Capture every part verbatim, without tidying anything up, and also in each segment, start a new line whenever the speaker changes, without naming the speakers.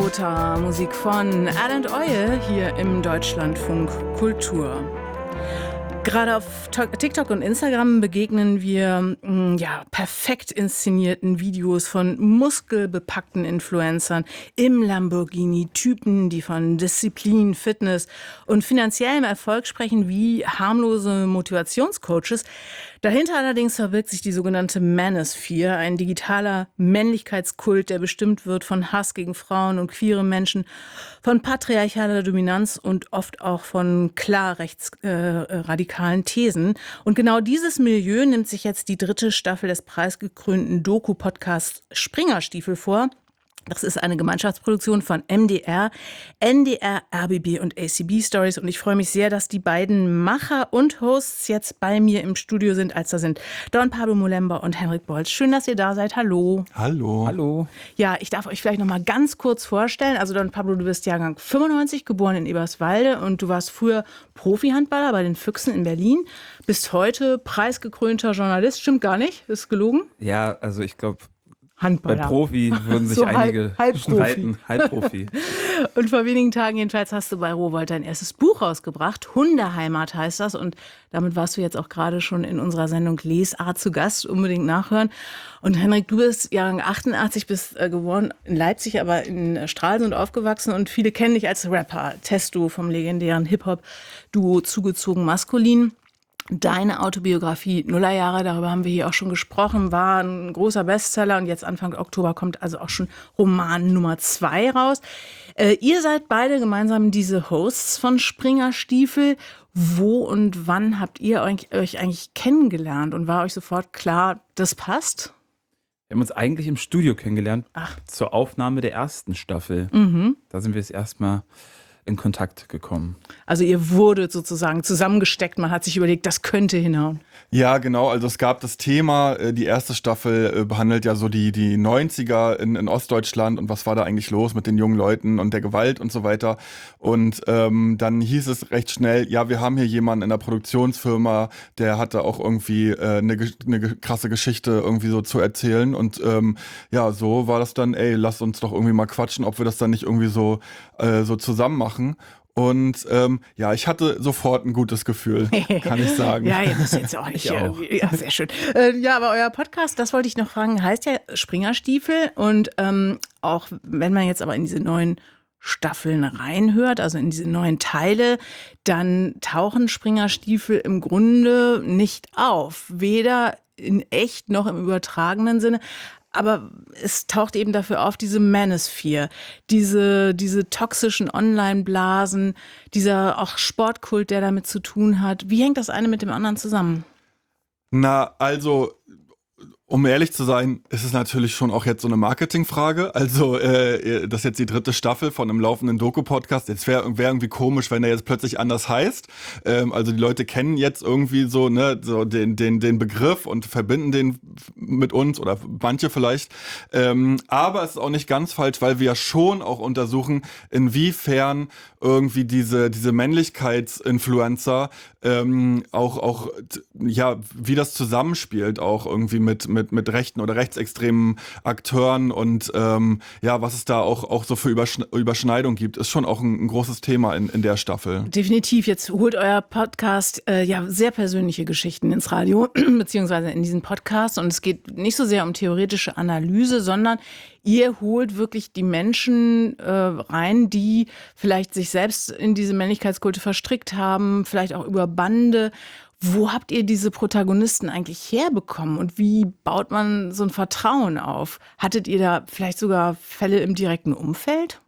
Roter, Musik von Alan Oye hier im Deutschlandfunk Kultur. Gerade auf TikTok und Instagram begegnen wir ja, perfekt inszenierten Videos von muskelbepackten Influencern im Lamborghini, Typen, die von Disziplin, Fitness und finanziellem Erfolg sprechen, wie harmlose Motivationscoaches. Dahinter allerdings verbirgt sich die sogenannte Manosphere, ein digitaler Männlichkeitskult, der bestimmt wird von Hass gegen Frauen und queere Menschen, von patriarchaler Dominanz und oft auch von klar rechtsradikalen äh, Thesen. Und genau dieses Milieu nimmt sich jetzt die dritte Staffel des preisgekrönten Doku-Podcasts Springerstiefel vor. Das ist eine Gemeinschaftsproduktion von M D R, N D R, R B B und A C B Stories. Und ich freue mich sehr, dass die beiden Macher und Hosts jetzt bei mir im Studio sind, als da sind Don Pablo Molemba und Henrik Bolz. Schön, dass ihr da seid. Hallo.
Hallo.
Hallo.
Ja, ich darf euch vielleicht noch mal ganz kurz vorstellen. Also Don Pablo, du bist Jahrgang fünfundneunzig, geboren in Eberswalde und du warst früher Profi-Handballer bei den Füchsen in Berlin. Bist heute preisgekrönter Journalist. Stimmt gar nicht, ist gelogen.
Ja, also ich glaube...
Handballer.
Bei Profi würden sich
so
einige
halb,
streiten. Halbprofi.
Und vor wenigen Tagen jedenfalls hast du bei Rowohlt dein erstes Buch rausgebracht. Hundeheimat heißt das. Und damit warst du jetzt auch gerade schon in unserer Sendung Lesart zu Gast. Unbedingt nachhören. Und Henrik, du bist Jahrgang achtundachtzig, bist äh, geboren in Leipzig, aber in Stralsund aufgewachsen. Und viele kennen dich als Rapper. Testo vom legendären Hip-Hop-Duo Zugezogen Maskulin. Deine Autobiografie Nullerjahre, darüber haben wir hier auch schon gesprochen, war ein großer Bestseller und jetzt Anfang Oktober kommt also auch schon Roman Nummer zwei raus. Äh, ihr seid beide gemeinsam diese Hosts von Springerstiefel. Wo und wann habt ihr euch, euch eigentlich kennengelernt und war euch sofort klar, das passt?
Wir haben uns eigentlich im Studio kennengelernt,
Ach.
zur Aufnahme der ersten Staffel.
Mhm.
Da sind wir jetzt erstmal in Kontakt gekommen.
Also ihr wurdet sozusagen zusammengesteckt, man hat sich überlegt, das könnte hinhauen.
Ja, genau, also es gab das Thema, die erste Staffel behandelt ja so die, die neunziger in, in Ostdeutschland und was war da eigentlich los mit den jungen Leuten und der Gewalt und so weiter. Und ähm, dann hieß es recht schnell, ja, wir haben hier jemanden in der Produktionsfirma, der hatte auch irgendwie äh, eine, eine krasse Geschichte irgendwie so zu erzählen. Und ähm, ja, so war das dann, ey, lass uns doch irgendwie mal quatschen, ob wir das dann nicht irgendwie so, äh, so zusammen machen. Und ähm, ja, ich hatte sofort ein gutes Gefühl, kann ich sagen.
Ja, ihr müsst jetzt auch nicht.
Ich auch.
Ja, sehr schön. Äh, ja, aber euer Podcast, das wollte ich noch fragen, heißt ja Springerstiefel. Und ähm, auch wenn man jetzt aber in diese neuen Staffeln reinhört, also in diese neuen Teile, dann tauchen Springerstiefel im Grunde nicht auf. Weder in echt noch im übertragenen Sinne. Aber es taucht eben dafür auf, diese Manosphere, diese, diese toxischen Online-Blasen, dieser auch Sportkult, der damit zu tun hat. Wie hängt das eine mit dem anderen zusammen?
Na, also, um ehrlich zu sein, ist es natürlich schon auch jetzt so eine Marketingfrage. Also, äh, das ist jetzt die dritte Staffel von einem laufenden Doku-Podcast. Jetzt wäre wär irgendwie komisch, wenn er jetzt plötzlich anders heißt. Ähm, also, die Leute kennen jetzt irgendwie so, ne, so den, den, den Begriff und verbinden den mit uns oder manche vielleicht. Ähm, aber es ist auch nicht ganz falsch, weil wir ja schon auch untersuchen, inwiefern irgendwie diese, diese Männlichkeitsinfluencer ähm, auch, auch, ja, wie das zusammenspielt auch irgendwie mit, mit, mit rechten oder rechtsextremen Akteuren und ähm, ja, was es da auch, auch so für Überschne- Überschneidung gibt, ist schon auch ein, ein großes Thema in, in der Staffel.
Definitiv. Jetzt holt euer Podcast äh, ja sehr persönliche Geschichten ins Radio, beziehungsweise in diesen Podcast. Und es geht nicht so sehr um theoretische Analyse, sondern ihr holt wirklich die Menschen äh, rein, die vielleicht sich selbst in diese Männlichkeitskulte verstrickt haben, vielleicht auch über Bande. Wo habt ihr diese Protagonisten eigentlich herbekommen und wie baut man so ein Vertrauen auf? Hattet ihr da vielleicht sogar Fälle im direkten Umfeld?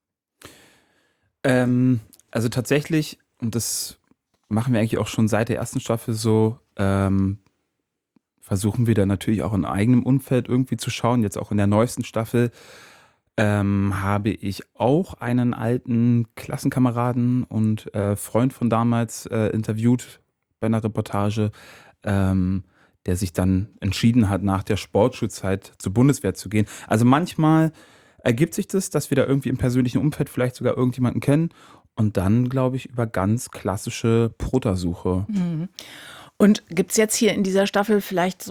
Ähm, also tatsächlich, und das machen wir eigentlich auch schon seit der ersten Staffel so, ähm, versuchen wir da natürlich auch in eigenem Umfeld irgendwie zu schauen. Jetzt auch in der neuesten Staffel ähm, habe ich auch einen alten Klassenkameraden und äh, Freund von damals äh, interviewt bei einer Reportage, ähm, der sich dann entschieden hat, nach der Sportschulzeit zur Bundeswehr zu gehen. Also manchmal ergibt sich das, dass wir da irgendwie im persönlichen Umfeld vielleicht sogar irgendjemanden kennen und dann, glaube ich, über ganz klassische Protasuche.
Mhm. Und gibt es jetzt hier in dieser Staffel vielleicht so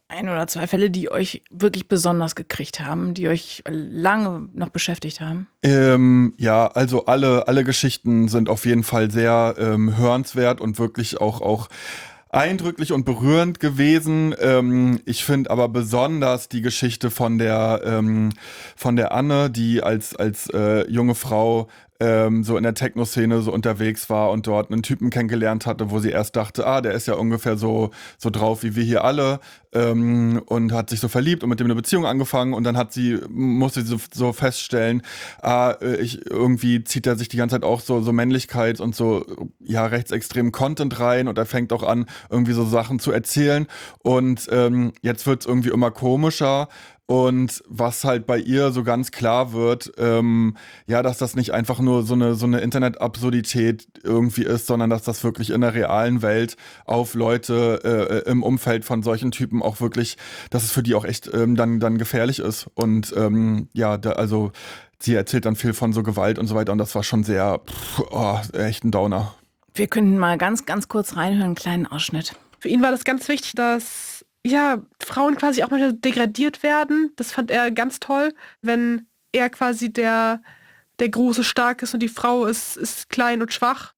ein oder zwei Fälle, die euch wirklich besonders gekriegt haben, die euch lange noch beschäftigt haben?
Ähm, ja, also alle, alle Geschichten sind auf jeden Fall sehr ähm, hörenswert und wirklich auch, auch eindrücklich und berührend gewesen. Ähm, ich finde aber besonders die Geschichte von der ähm, von der Anne, die als als äh, junge Frau ähm, so in der Techno-Szene so unterwegs war und dort einen Typen kennengelernt hatte, wo sie erst dachte, ah, der ist ja ungefähr so so drauf wie wir hier alle, ähm, und hat sich so verliebt und mit dem eine Beziehung angefangen und dann hat sie musste sie so, so feststellen, ah, äh, ich irgendwie zieht er sich die ganze Zeit auch so so Männlichkeit und so ja rechtsextremen Content rein und er fängt auch an irgendwie so Sachen zu erzählen und ähm, jetzt wird's irgendwie immer komischer. Und was halt bei ihr so ganz klar wird, ähm, ja, dass das nicht einfach nur so eine so eine Internet-Absurdität irgendwie ist, sondern dass das wirklich in der realen Welt auf Leute äh, im Umfeld von solchen Typen auch wirklich, dass es für die auch echt ähm, dann dann gefährlich ist. Und ähm, ja, da, also sie erzählt dann viel von so Gewalt und so weiter und das war schon sehr, pff, oh, echt ein Downer.
Wir können mal ganz, ganz kurz reinhören, einen kleinen Ausschnitt.
Für ihn war das ganz wichtig, dass ja, Frauen quasi auch mal degradiert werden. Das fand er ganz toll, wenn er quasi der, der große Stark ist und die Frau ist, ist klein und schwach.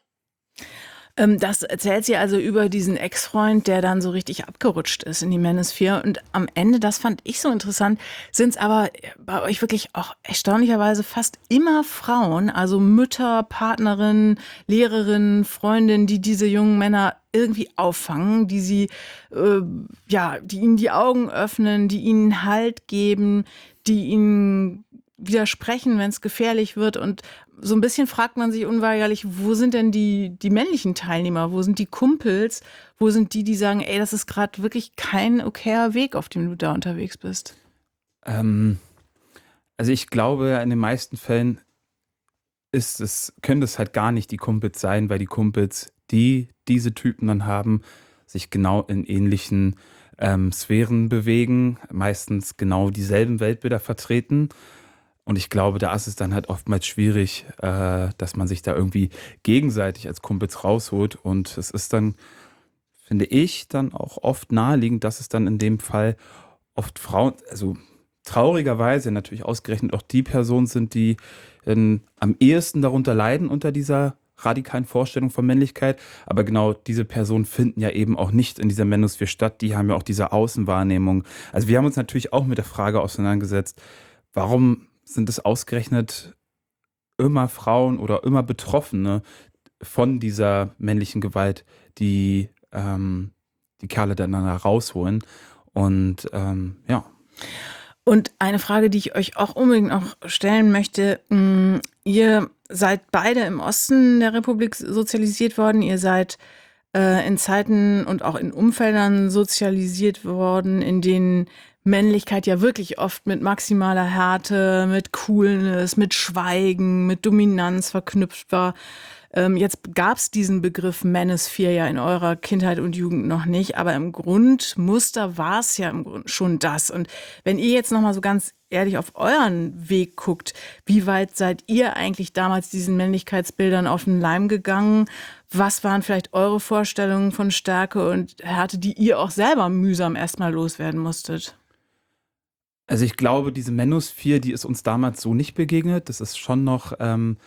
Ähm, das erzählt sie also über diesen Ex-Freund, der dann so richtig abgerutscht ist in die Manosphere. Und am Ende, das fand ich so interessant, sind es aber bei euch wirklich auch erstaunlicherweise fast immer Frauen, also Mütter, Partnerinnen, Lehrerinnen, Freundinnen, die diese jungen Männer irgendwie auffangen, die sie, äh, ja, die ihnen die Augen öffnen, die ihnen Halt geben, die ihnen widersprechen, wenn es gefährlich wird. Und so ein bisschen fragt man sich unweigerlich, wo sind denn die, die männlichen Teilnehmer? Wo sind die Kumpels? Wo sind die, die sagen, ey, das ist gerade wirklich kein okayer Weg, auf dem du da unterwegs bist?
Ähm, also ich glaube, in den meisten Fällen ist es, können das halt gar nicht die Kumpels sein, weil die Kumpels, die diese Typen dann haben, sich genau in ähnlichen ähm, Sphären bewegen, meistens genau dieselben Weltbilder vertreten. Und ich glaube, da ist es dann halt oftmals schwierig, äh, dass man sich da irgendwie gegenseitig als Kumpels rausholt. Und es ist dann, finde ich, dann auch oft naheliegend, dass es dann in dem Fall oft Frauen, also traurigerweise natürlich ausgerechnet auch die Personen sind, die ähm, am ehesten darunter leiden unter dieser radikalen Vorstellung von Männlichkeit. Aber genau diese Personen finden ja eben auch nicht in dieser Manosphere statt. Die haben ja auch diese Außenwahrnehmung. Also wir haben uns natürlich auch mit der Frage auseinandergesetzt, warum sind es ausgerechnet immer Frauen oder immer Betroffene von dieser männlichen Gewalt, die ähm, die Kerle dann rausholen. Und ähm, ja.
Und eine Frage, die ich euch auch unbedingt noch stellen möchte. Mh, ihr seid beide im Osten der Republik sozialisiert worden. Ihr seid äh, in Zeiten und auch in Umfeldern sozialisiert worden, in denen Männlichkeit ja wirklich oft mit maximaler Härte, mit Coolness, mit Schweigen, mit Dominanz verknüpft war. Ähm, jetzt gab es diesen Begriff Manosphere ja in eurer Kindheit und Jugend noch nicht, aber im Grundmuster war es ja im Grund schon das. Und wenn ihr jetzt nochmal so ganz ehrlich auf euren Weg guckt, wie weit seid ihr eigentlich damals diesen Männlichkeitsbildern auf den Leim gegangen? Was waren vielleicht eure Vorstellungen von Stärke und Härte, die ihr auch selber mühsam erstmal loswerden musstet?
Also ich glaube, diese Manosphere, die ist uns damals so nicht begegnet. Das ist schon noch, ähm,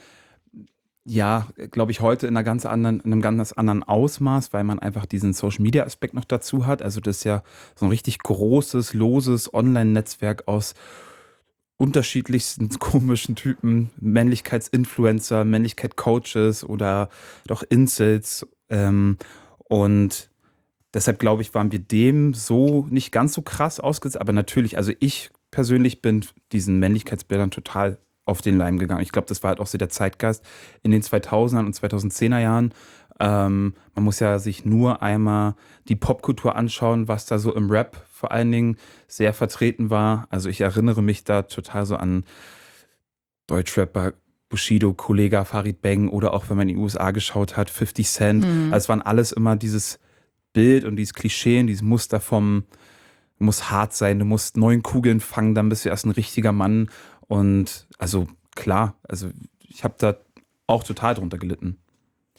ja, glaube ich, heute in, einer ganz anderen, in einem ganz anderen Ausmaß, weil man einfach diesen Social-Media-Aspekt noch dazu hat. Also das ist ja so ein richtig großes, loses Online-Netzwerk aus unterschiedlichsten komischen Typen, Männlichkeitsinfluencer, Männlichkeit-Coaches oder doch Incels. Ähm, und deshalb, glaube ich, waren wir dem so nicht ganz so krass ausgesetzt. Aber natürlich, also ich persönlich bin diesen Männlichkeitsbildern total auf den Leim gegangen. Ich glaube, das war halt auch so der Zeitgeist in den zweitausendern und zweitausendzehner Jahren. Ähm, man muss ja sich nur einmal die Popkultur anschauen, was da so im Rap vor allen Dingen sehr vertreten war. Also ich erinnere mich da total so an Deutschrapper Bushido, Kollega, Farid Bang oder auch, wenn man in die U S A geschaut hat, fifty Cent. Mhm. Also es waren alles immer dieses Bild und dieses Klischee und dieses Muster vom, du musst hart sein, du musst neun Kugeln fangen, dann bist du erst ein richtiger Mann. Und also klar, also ich habe da auch total drunter gelitten.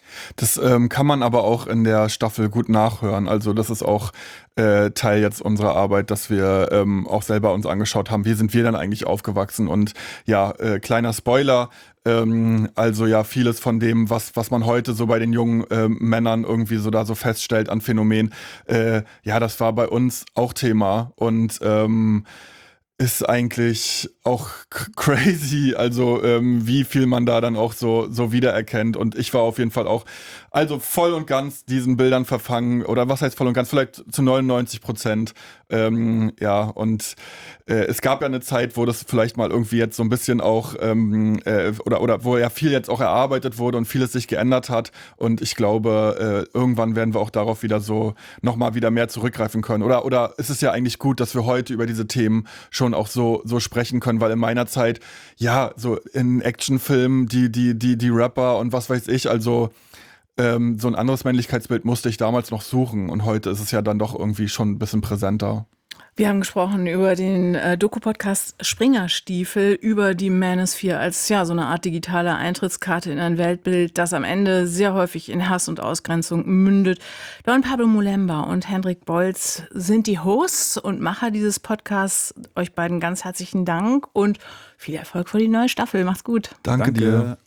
Das ähm, kann man aber auch in der Staffel gut nachhören. Also das ist auch äh, Teil jetzt unserer Arbeit, dass wir ähm, auch selber uns angeschaut haben, wie sind wir dann eigentlich aufgewachsen. Und ja, äh, kleiner Spoiler, ähm, also ja, vieles von dem, was, was man heute so bei den jungen äh, Männern irgendwie so da so feststellt an Phänomen, äh, ja, das war bei uns auch Thema. Und ähm, ist eigentlich auch crazy, also ähm, wie viel man da dann auch so so wiedererkennt. Und ich war auf jeden Fall auch also voll und ganz diesen Bildern verfangen, oder was heißt voll und ganz, vielleicht zu neunundneunzig Prozent. Ähm, ja, und äh, es gab ja eine Zeit, wo das vielleicht mal irgendwie jetzt so ein bisschen auch ähm, äh, oder oder wo ja viel jetzt auch erarbeitet wurde und vieles sich geändert hat. Und ich glaube, äh, irgendwann werden wir auch darauf wieder so nochmal wieder mehr zurückgreifen können. Oder oder ist es ja eigentlich gut, dass wir heute über diese Themen schon auch so so sprechen können, weil in meiner Zeit, ja, so in Actionfilmen, die die die die Rapper und was weiß ich, also ähm, so ein anderes Männlichkeitsbild musste ich damals noch suchen, und heute ist es ja dann doch irgendwie schon ein bisschen präsenter.
Wir haben gesprochen über den äh, Doku-Podcast Springerstiefel, über die Manosphere als ja so eine Art digitale Eintrittskarte in ein Weltbild, das am Ende sehr häufig in Hass und Ausgrenzung mündet. Don Pablo Mulemba und Hendrik Bolz sind die Hosts und Macher dieses Podcasts. Euch beiden ganz herzlichen Dank und viel Erfolg für die neue Staffel. Macht's gut.
Danke,
Danke.
dir.